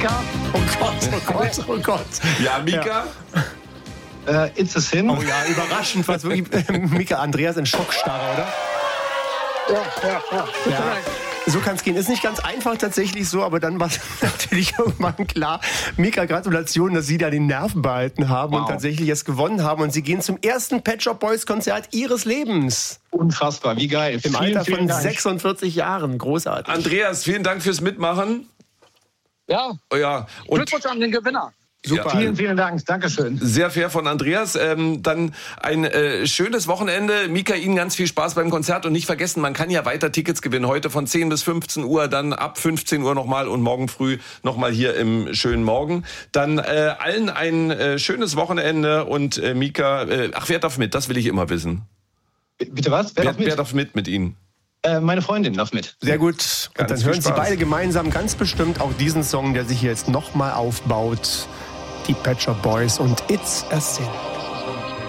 Mika. Oh Gott. Ja, Mika? It's a Sin. Oh ja, überraschend. Was wirklich, Mika, Andreas in Schockstarre, oder? Ja. So kann es gehen. Ist nicht ganz einfach tatsächlich so, aber dann war es natürlich irgendwann klar. Mika, Gratulation, dass Sie da den Nerven behalten haben und tatsächlich es gewonnen haben. Und Sie gehen zum ersten Pet Shop Boys Konzert Ihres Lebens. Unfassbar, wie geil. Im Alter von 46 Jahren. Großartig. Andreas, vielen Dank fürs Mitmachen. Ja. Ja. Und Glückwunsch an den Gewinner. Super. Vielen Dank. Dankeschön. sehr fair von Andreas. Dann ein schönes Wochenende. Mika, Ihnen ganz viel Spaß beim Konzert. Und nicht vergessen, man kann ja weiter Tickets gewinnen. Heute von 10 bis 15 Uhr, dann ab 15 Uhr nochmal und morgen früh nochmal hier im schönen Morgen. Dann allen ein schönes Wochenende. Und Mika, wer darf mit? Das will ich immer wissen. Bitte was? Wer darf mit Ihnen? Meine Freundin darf mit. Sehr gut. Und dann hören Sie beide gemeinsam ganz bestimmt auch diesen Song, der sich hier jetzt nochmal aufbaut. Die Pet Shop Boys und It's a Sin.